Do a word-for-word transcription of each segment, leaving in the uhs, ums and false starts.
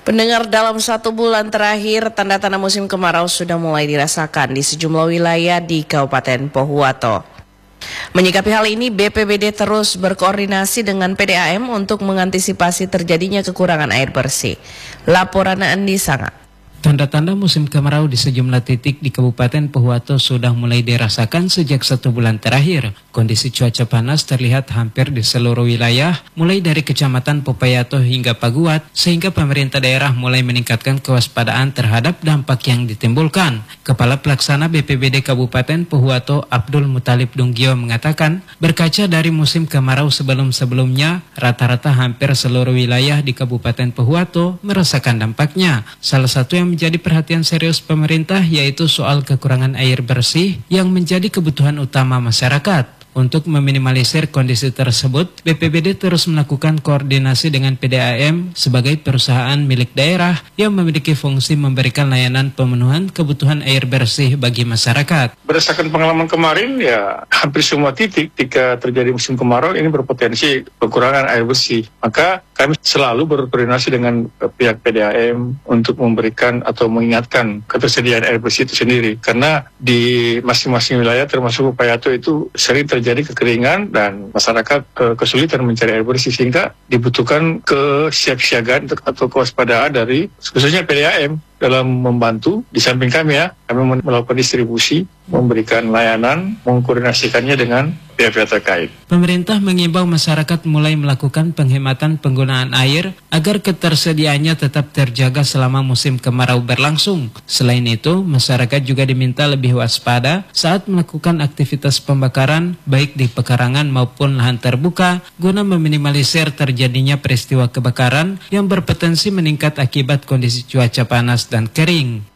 Pendengar, dalam satu bulan terakhir, tanda-tanda musim kemarau sudah mulai dirasakan di sejumlah wilayah di Kabupaten Pohuwato. Menyikapi hal ini, B P B D terus berkoordinasi dengan P D A M untuk mengantisipasi terjadinya kekurangan air bersih. Laporan Andi Sanga. Tanda-tanda musim kemarau di sejumlah titik di Kabupaten Pohuwato sudah mulai dirasakan sejak satu bulan terakhir. Kondisi cuaca panas terlihat hampir di seluruh wilayah, mulai dari Kecamatan Popayato hingga Paguat, sehingga pemerintah daerah mulai meningkatkan kewaspadaan terhadap dampak yang ditimbulkan. Kepala Pelaksana B P B D Kabupaten Pohuwato, Abdul Muthalib Dunggio, mengatakan, berkaca dari musim kemarau sebelum-sebelumnya, rata-rata hampir seluruh wilayah di Kabupaten Pohuwato merasakan dampaknya. Salah satu yang menjadi perhatian serius pemerintah yaitu soal kekurangan air bersih yang menjadi kebutuhan utama masyarakat. Untuk meminimalisir kondisi tersebut, B P B D terus melakukan koordinasi dengan P D A M sebagai perusahaan milik daerah yang memiliki fungsi memberikan layanan pemenuhan kebutuhan air bersih bagi masyarakat. Berdasarkan pengalaman kemarin, ya hampir semua titik ketika terjadi musim kemarau ini berpotensi kekurangan air bersih. Maka kami selalu berkoordinasi dengan pihak P D A M untuk memberikan atau mengingatkan ketersediaan air bersih itu sendiri. Karena di masing-masing wilayah termasuk Popayato itu sering terjadi jadi kekeringan dan masyarakat e, kesulitan mencari air bersih, sehingga dibutuhkan kesiapsiagaan atau kewaspadaan dari khususnya P D A M dalam membantu. Di samping kami ya, kami melakukan distribusi, memberikan layanan, mengkoordinasikannya dengan pihak-pihak terkait. Pemerintah mengimbau masyarakat mulai melakukan penghematan penggunaan air agar ketersediaannya tetap terjaga selama musim kemarau berlangsung. Selain itu, masyarakat juga diminta lebih waspada saat melakukan aktivitas pembakaran baik di pekarangan maupun lahan terbuka guna meminimalisir terjadinya peristiwa kebakaran yang berpotensi meningkat akibat kondisi cuaca panas dan kering.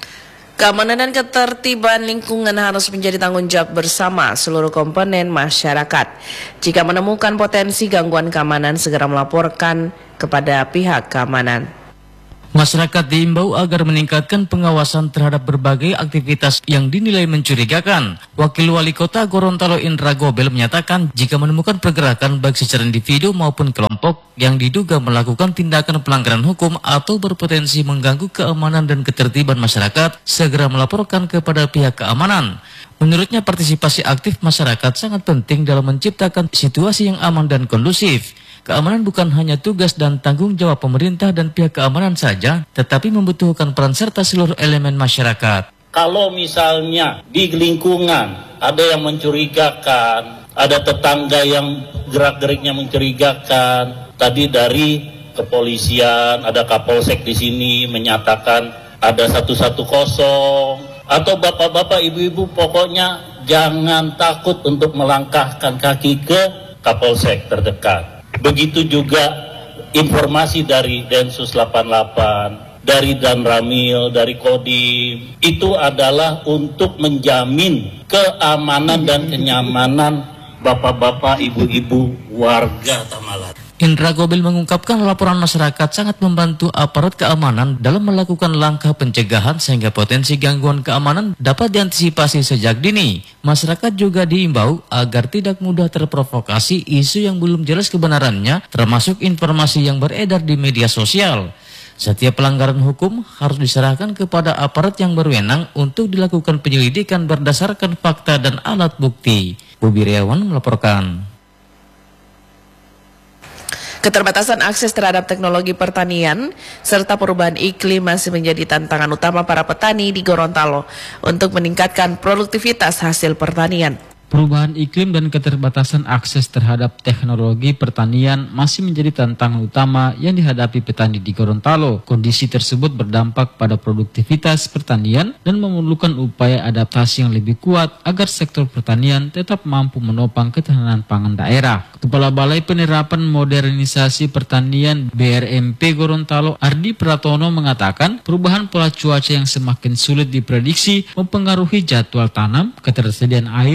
Keamanan dan ketertiban lingkungan harus menjadi tanggung jawab bersama seluruh komponen masyarakat. Jika menemukan potensi gangguan keamanan, segera melaporkan kepada pihak keamanan. Masyarakat diimbau agar meningkatkan pengawasan terhadap berbagai aktivitas yang dinilai mencurigakan. Wakil Wali Kota Gorontalo Indra Gobel menyatakan jika menemukan pergerakan baik secara individu maupun kelompok yang diduga melakukan tindakan pelanggaran hukum atau berpotensi mengganggu keamanan dan ketertiban masyarakat, segera melaporkan kepada pihak keamanan. Menurutnya partisipasi aktif masyarakat sangat penting dalam menciptakan situasi yang aman dan kondusif. Keamanan bukan hanya tugas dan tanggung jawab pemerintah dan pihak keamanan saja, tetapi membutuhkan peran serta seluruh elemen masyarakat. Kalau misalnya di lingkungan ada yang mencurigakan, ada tetangga yang gerak-geriknya mencurigakan, tadi dari kepolisian, ada Kapolsek di sini menyatakan ada satu satu kosong, atau bapak-bapak, ibu-ibu, pokoknya jangan takut untuk melangkahkan kaki ke Kapolsek terdekat. Begitu juga informasi dari Densus delapan puluh delapan, dari Danramil, dari Kodim, itu adalah untuk menjamin keamanan dan kenyamanan bapak-bapak, ibu-ibu, warga Tamalan. Indra Gobel mengungkapkan laporan masyarakat sangat membantu aparat keamanan dalam melakukan langkah pencegahan sehingga potensi gangguan keamanan dapat diantisipasi sejak dini. Masyarakat juga diimbau agar tidak mudah terprovokasi isu yang belum jelas kebenarannya, termasuk informasi yang beredar di media sosial. Setiap pelanggaran hukum harus diserahkan kepada aparat yang berwenang untuk dilakukan penyelidikan berdasarkan fakta dan alat bukti. Bobi Riawan melaporkan. Keterbatasan akses terhadap teknologi pertanian serta perubahan iklim masih menjadi tantangan utama para petani di Gorontalo untuk meningkatkan produktivitas hasil pertanian. Perubahan iklim dan keterbatasan akses terhadap teknologi pertanian masih menjadi tantangan utama yang dihadapi petani di Gorontalo. Kondisi tersebut berdampak pada produktivitas pertanian dan memerlukan upaya adaptasi yang lebih kuat agar sektor pertanian tetap mampu menopang ketahanan pangan daerah. Kepala Balai Penerapan Modernisasi Pertanian B R M P Gorontalo, Ardi Pratono, mengatakan perubahan pola cuaca yang semakin sulit diprediksi mempengaruhi jadwal tanam, ketersediaan air, hingga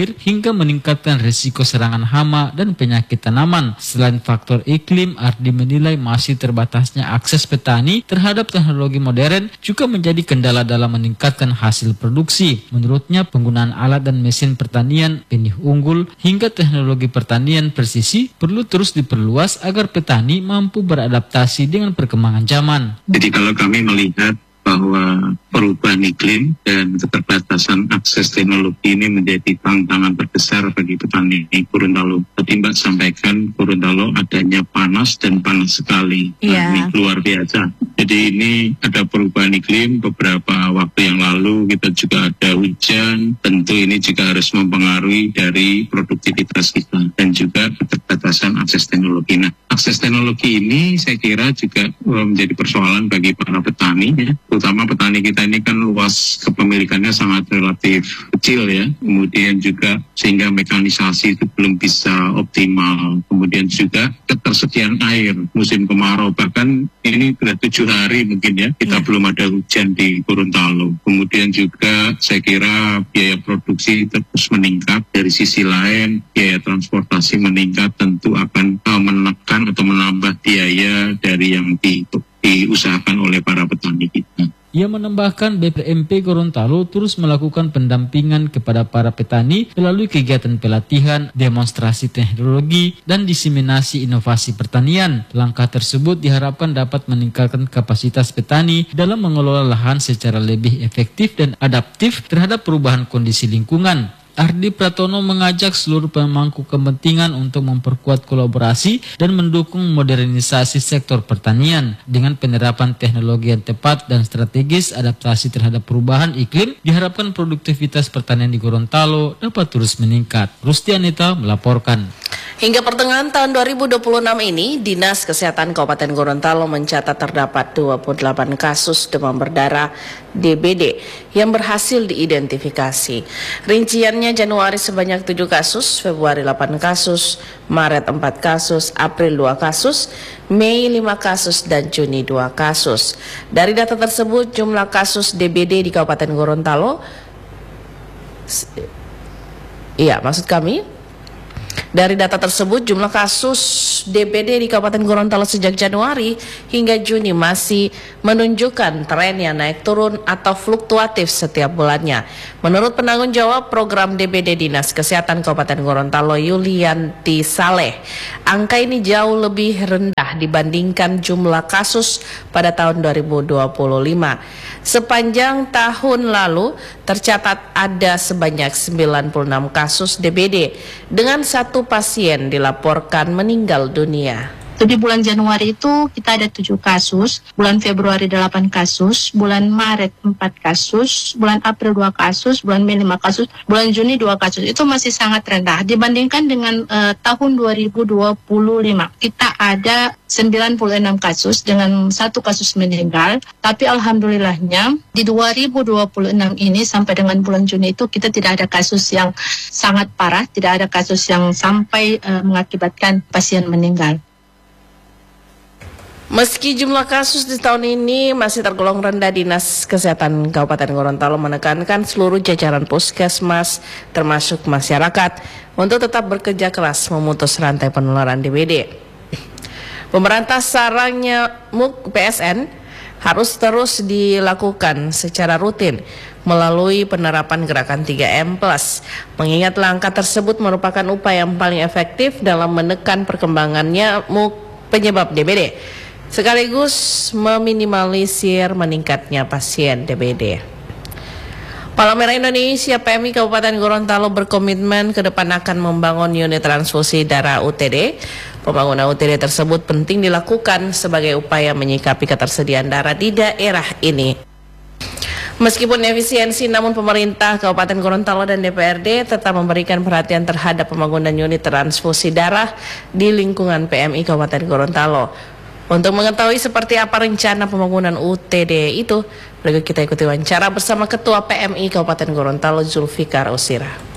sehingga meningkatkan risiko serangan hama dan penyakit tanaman. Selain faktor iklim, Ardi menilai masih terbatasnya akses petani terhadap teknologi modern juga menjadi kendala dalam meningkatkan hasil produksi. Menurutnya, penggunaan alat dan mesin pertanian, benih unggul, hingga teknologi pertanian presisi perlu terus diperluas agar petani mampu beradaptasi dengan perkembangan zaman. Jadi kalau kami melihat bahwa perubahan iklim dan keterbatasan akses teknologi ini menjadi tantangan terbesar bagi petani Gorontalo. Tadi Mbak sampaikan Gorontalo adanya panas dan panas sekali. Yeah. Nah, ini luar biasa. Jadi ini ada perubahan iklim, beberapa waktu yang lalu kita juga ada hujan, tentu ini juga harus mempengaruhi dari produktivitas kita dan juga keterbatasan akses teknologi. Nah, akses teknologi ini saya kira juga menjadi persoalan bagi para petani, ya. Terutama petani kita ini kan luas kepemilikannya sangat relatif kecil, ya. Kemudian juga sehingga mekanisasi itu belum bisa optimal. Kemudian juga ketersediaan air musim kemarau, bahkan ini sudah tujuh hari mungkin ya kita ya. belum ada hujan di Gorontalo. Kemudian juga saya kira biaya produksi terus meningkat. Dari sisi lain biaya transportasi meningkat, tentu akan uh, menekan atau menambah biaya dari yang di, diusahakan oleh para petani kita. Ia menambahkan B P M P Gorontalo terus melakukan pendampingan kepada para petani melalui kegiatan pelatihan, demonstrasi teknologi, dan diseminasi inovasi pertanian. Langkah tersebut diharapkan dapat meningkatkan kapasitas petani dalam mengelola lahan secara lebih efektif dan adaptif terhadap perubahan kondisi lingkungan. Ardi Pratono mengajak seluruh pemangku kepentingan untuk memperkuat kolaborasi dan mendukung modernisasi sektor pertanian. Dengan penerapan teknologi yang tepat dan strategis adaptasi terhadap perubahan iklim, diharapkan produktivitas pertanian di Gorontalo dapat terus meningkat. Rustianita melaporkan. Hingga pertengahan tahun dua ribu dua puluh enam ini, Dinas Kesehatan Kabupaten Gorontalo mencatat terdapat dua puluh delapan kasus demam berdarah D B D yang berhasil diidentifikasi. Rinciannya Januari sebanyak tujuh kasus, Februari delapan kasus, Maret empat kasus, April dua kasus, Mei lima kasus, dan Juni dua kasus. Dari data tersebut, jumlah kasus D B D di Kabupaten Gorontalo, iya maksud kami, Dari data tersebut, jumlah kasus D B D di Kabupaten Gorontalo sejak Januari hingga Juni masih menunjukkan tren yang naik turun atau fluktuatif setiap bulannya. Menurut penanggung jawab program D B D Dinas Kesehatan Kabupaten Gorontalo, Yulianti Saleh, angka ini jauh lebih rendah dibandingkan jumlah kasus pada tahun dua ribu dua puluh lima. Sepanjang tahun lalu tercatat ada sebanyak sembilan puluh enam kasus D B D dengan satu pasien dilaporkan meninggal dunia. Di bulan Januari itu kita ada tujuh kasus, bulan Februari delapan kasus, bulan Maret empat kasus, bulan April dua kasus, bulan Mei lima kasus, bulan Juni dua kasus. Itu masih sangat rendah dibandingkan dengan uh, tahun dua ribu dua puluh lima. Kita ada sembilan puluh enam kasus dengan satu kasus meninggal, tapi alhamdulillahnya di dua ribu dua puluh enam ini sampai dengan bulan Juni itu kita tidak ada kasus yang sangat parah, tidak ada kasus yang sampai uh, mengakibatkan pasien meninggal. Meski jumlah kasus di tahun ini masih tergolong rendah, Dinas Kesehatan Kabupaten Gorontalo menekankan seluruh jajaran puskesmas termasuk masyarakat untuk tetap bekerja keras memutus rantai penularan D B D. Pemberantas sarang nyamuk P S N harus terus dilakukan secara rutin melalui penerapan gerakan tiga M plus. Mengingat langkah tersebut merupakan upaya yang paling efektif dalam menekan perkembangan nyamuk penyebab D B D, sekaligus meminimalisir meningkatnya pasien D B D. Palang Merah Indonesia P M I Kabupaten Gorontalo berkomitmen ke depan akan membangun unit transfusi darah U T D. Pembangunan U T D tersebut penting dilakukan sebagai upaya menyikapi ketersediaan darah di daerah ini. Meskipun efisiensi, namun pemerintah Kabupaten Gorontalo dan D P R D tetap memberikan perhatian terhadap pembangunan unit transfusi darah di lingkungan P M I Kabupaten Gorontalo. Untuk mengetahui seperti apa rencana pembangunan U T D itu, berikut kita ikuti wawancara bersama Ketua P M I Kabupaten Gorontalo, Zulfikar Usira.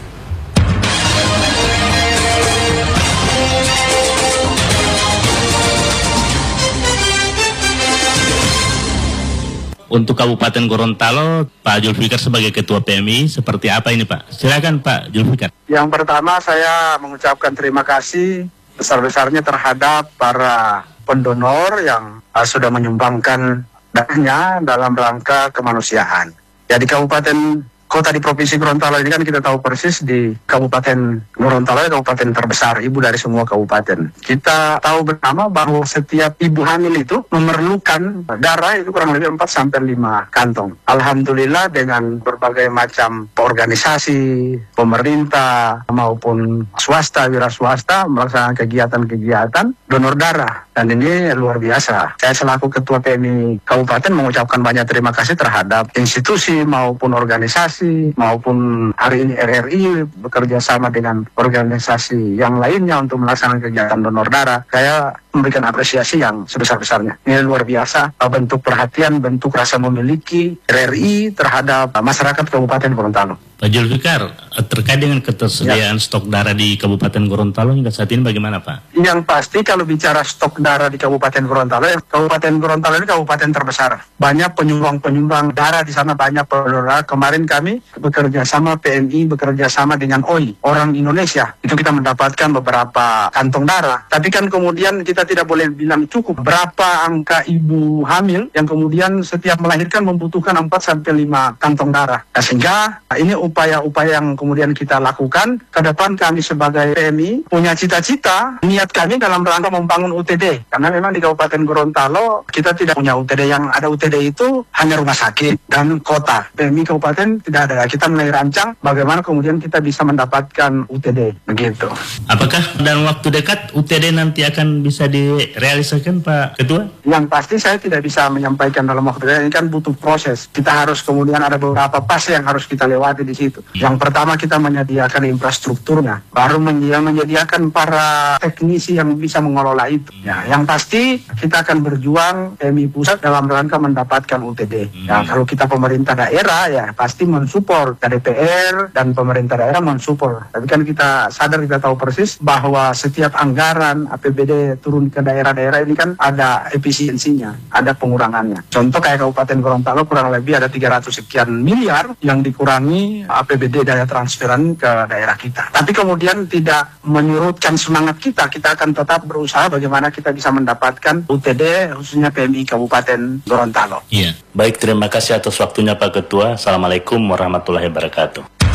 Untuk Kabupaten Gorontalo, Pak Julfikar sebagai Ketua P M I, seperti apa ini Pak? Silakan Pak Julfikar. Yang pertama saya mengucapkan terima kasih besar-besarnya terhadap para pendonor yang uh, sudah menyumbangkan dananya dalam rangka kemanusiaan. Ya, di Kabupaten Kota di Provinsi Gorontalo ini kan kita tahu persis di Kabupaten Gorontalo, kabupaten terbesar, ibu dari semua kabupaten. Kita tahu bersama bahwa setiap ibu hamil itu memerlukan darah itu kurang lebih empat sampai lima kantong. Alhamdulillah dengan berbagai macam organisasi, pemerintah maupun swasta, wira swasta melaksanakan kegiatan-kegiatan donor darah. Dan ini luar biasa. Saya selaku Ketua P M I Kabupaten mengucapkan banyak terima kasih terhadap institusi maupun organisasi maupun hari ini R R I bekerja sama dengan organisasi yang lainnya untuk melaksanakan kegiatan donor darah. Saya memberikan apresiasi yang sebesar-besarnya. Ini luar biasa, bentuk perhatian, bentuk rasa memiliki R R I terhadap masyarakat Kabupaten Gorontalo. Pak Julfikar, terkait dengan ketersediaan ya. stok darah di Kabupaten Gorontalo hingga saat ini bagaimana Pak? Yang pasti kalau bicara stok darah di Kabupaten Gorontalo, Kabupaten Gorontalo ini kabupaten terbesar. Banyak penyumbang-penyumbang darah di sana, banyak pendonor. Kemarin kami bekerja sama P M I, bekerja sama dengan O I, orang Indonesia. Itu kita mendapatkan beberapa kantong darah. Tapi kan kemudian kita tidak boleh bilang cukup. Berapa angka ibu hamil yang kemudian setiap melahirkan membutuhkan empat sampai lima kantong darah. Nah, sehingga ini upaya-upaya yang kemudian kita lakukan. Ke depan kami sebagai P M I punya cita-cita, niat kami dalam rangka membangun U T D. Karena memang di Kabupaten Gorontalo kita tidak punya U T D. Yang ada U T D itu hanya rumah sakit dan kota. P M I Kabupaten tidak ada. Kita mulai rancang bagaimana kemudian kita bisa mendapatkan U T D. Begitu. Apakah dalam waktu dekat U T D nanti akan bisa direalisasikan Pak Ketua? Yang pasti saya tidak bisa menyampaikan dalam waktu dekat. Ini kan butuh proses. Kita harus kemudian ada beberapa fase yang harus kita lewati di situ. Yang pertama kita menyediakan infrastrukturnya, baru menyediakan para teknisi yang bisa mengelola itu. Ya, yang pasti kita akan berjuang P M I pusat dalam rangka mendapatkan U T D. Ya, kalau kita pemerintah daerah ya pasti mensupport, D P R dan pemerintah daerah mensupport. Tapi kan kita sadar, kita tahu persis bahwa setiap anggaran A P B D turun ke daerah-daerah ini kan ada efisiensinya, ada pengurangannya. Contoh kayak Kabupaten Gorontalo kurang lebih ada tiga ratus sekian miliar yang dikurangi A P B D daya transferan ke daerah kita. Tapi kemudian tidak menyurutkan semangat kita. Kita akan tetap berusaha bagaimana kita bisa mendapatkan U T D khususnya P M I Kabupaten Gorontalo. Iya. Baik, terima kasih atas waktunya Pak Ketua. Assalamualaikum warahmatullahi wabarakatuh.